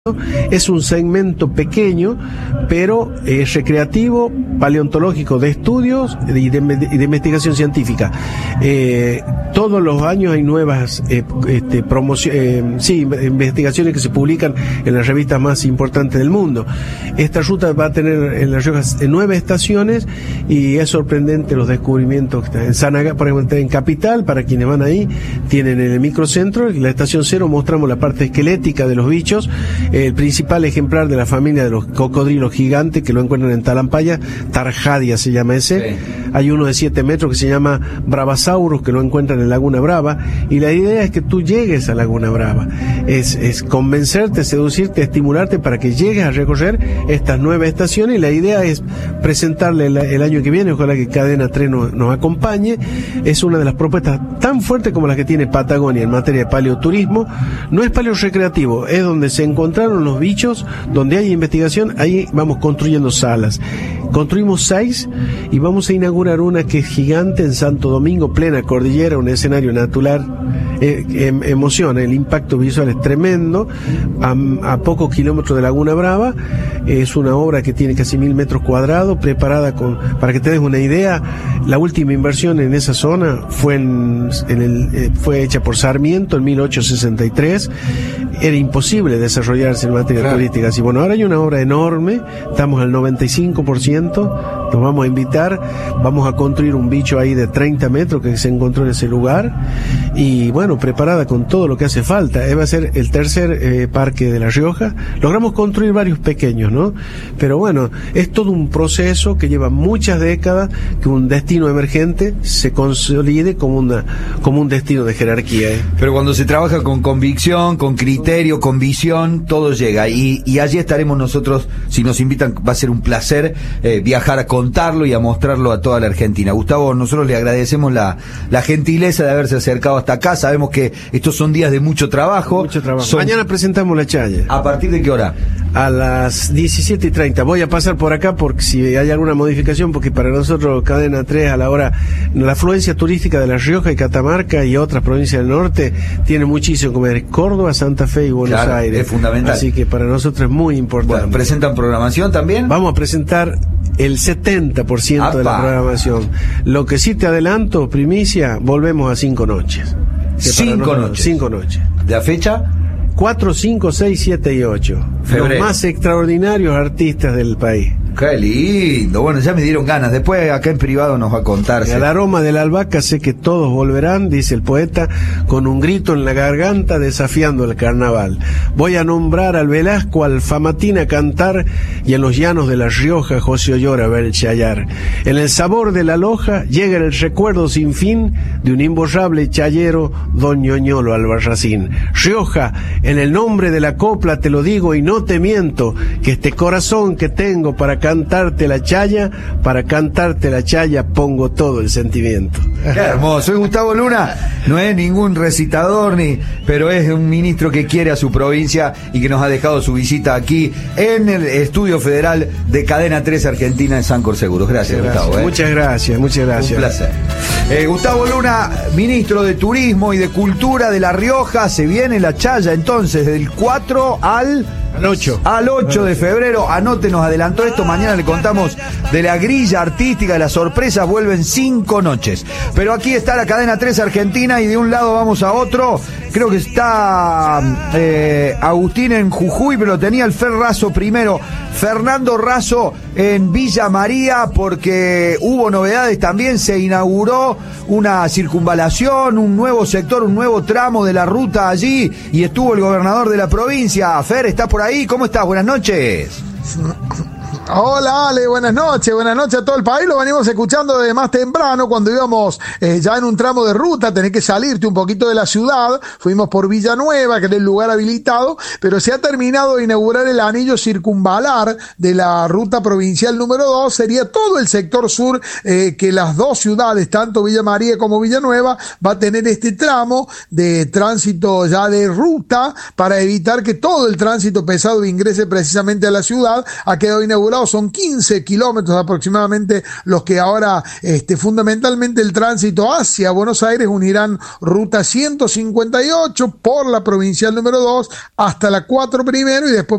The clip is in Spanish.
Es un segmento pequeño, pero recreativo, paleontológico, de estudios y de investigación científica. Todos los años hay nuevas investigaciones que se publican en las revistas más importantes del mundo. Esta ruta va a tener en Las Riojas 9 estaciones y es sorprendente los descubrimientos. En por ejemplo, en Capital, para quienes van ahí, tienen en el microcentro, en la estación 0 mostramos la parte esquelética de los bichos. El principal ejemplar de la familia de los cocodrilos gigantes que lo encuentran en Talampaya, Tarjadia se llama ese. Sí. Hay uno de 7 metros que se llama Bravasaurus que lo encuentran en Laguna Brava, y la idea es que tú llegues a Laguna Brava. Es convencerte, seducirte, estimularte para que llegues a recorrer estas 9 estaciones, y la idea es presentarle el año que viene, ojalá que Cadena 3 nos acompañe. Es una de las propuestas tan fuertes como las que tiene Patagonia en materia de paleoturismo. No es paleo recreativo, es donde se encontraron los bichos, donde hay investigación. Ahí vamos construyendo salas. Construimos 6 y vamos a inaugurar una que es gigante en Santo Domingo, plena cordillera, un escenario natural. Emociona, el impacto visual es tremendo, a pocos kilómetros de Laguna Brava. Es una obra que tiene casi 1000 metros cuadrados, preparada para que te des una idea, la última inversión en esa zona fue fue hecha por Sarmiento en 1863. Era imposible desarrollarse en materia turística. Así, bueno, ahora hay una obra enorme, estamos al 95%, nos vamos a invitar, vamos a construir un bicho ahí de 30 metros que se encontró en ese lugar, y bueno, preparada con todo lo que hace falta. Va a ser el tercer parque de La Rioja. Logramos construir varios pequeños, ¿no? Pero bueno, es todo un proceso que lleva muchas décadas, que un destino emergente se consolide como un destino de jerarquía. Pero cuando se trabaja con convicción, con criterio, con visión, todo llega, y allí estaremos nosotros. Si nos invitan, va a ser un placer viajar a contarlo y a mostrarlo a toda la Argentina. Gustavo, nosotros le agradecemos la gentileza de haberse acercado hasta acá. Sabemos que estos son días de mucho trabajo. Mañana presentamos la chaya. ¿A partir de qué hora? A las 17:30. Voy a pasar por acá porque si hay alguna modificación, porque para nosotros Cadena 3 a la hora, la afluencia turística de La Rioja y Catamarca y otras provincias del norte tiene muchísimo que ver. Córdoba, Santa Fe y Buenos Aires. Es fundamental. Así que para nosotros es muy importante. Bueno, ¿presentan programación también? Vamos a presentar el 70% de la programación. Lo que sí te adelanto, primicia, volvemos a 5 noches. 5 noches. 5 noches. ¿De la fecha? 4, 5, 6, 7 y 8. Febrero. Los más extraordinarios artistas del país. ¡Qué lindo! Bueno, ya me dieron ganas. Después acá en privado nos va a contar. Al aroma de la albahaca sé que todos volverán, dice el poeta, con un grito en la garganta desafiando el carnaval. Voy a nombrar al Velasco, al Famatín a cantar, y en los llanos de La Rioja José Ollora va el chayar. En el sabor de la loja llega el recuerdo sin fin de un imborrable chayero, don Ñoñolo Albarracín. Rioja, en el nombre de la copla te lo digo y no te miento, que este corazón que tengo para cantarte la chaya pongo todo el sentimiento. Qué hermoso. Soy Gustavo Luna, no es ningún recitador pero es un ministro que quiere a su provincia y que nos ha dejado su visita aquí en el Estudio Federal de Cadena 3 Argentina en Sancor Seguros. Gracias, Gustavo. Muchas gracias. Un placer. Gustavo Luna, ministro de Turismo y de Cultura de La Rioja. Se viene la chaya entonces del 4 al 8 de febrero. Anote, nos adelantó esto. Mañana le contamos de la grilla artística, de las sorpresas. Vuelven 5 noches. Pero aquí está la Cadena 3 Argentina y de un lado vamos a otro. Creo que está Agustín en Jujuy, pero tenía el Fer Razo primero. Fernando Razo en Villa María, porque hubo novedades también. Se inauguró una circunvalación, un nuevo sector, un nuevo tramo de la ruta allí, y estuvo el gobernador de la provincia. Fer, ¿estás por ahí? ¿Cómo estás? Buenas noches. Hola Ale, buenas noches a todo el país. Lo venimos escuchando desde más temprano, cuando íbamos ya en un tramo de ruta. Tenés que salirte un poquito de la ciudad. Fuimos por Villanueva, que era el lugar habilitado, pero se ha terminado de inaugurar el anillo circunvalar de la ruta provincial número 2. Sería todo el sector sur, que las dos ciudades, tanto Villa María como Villanueva, va a tener este tramo de tránsito ya de ruta, para evitar que todo el tránsito pesado ingrese precisamente a la ciudad. Ha quedado inaugurado lado son 15 kilómetros aproximadamente los que ahora fundamentalmente el tránsito hacia Buenos Aires unirán ruta 158 por la provincial número 2 hasta la 4 primero y después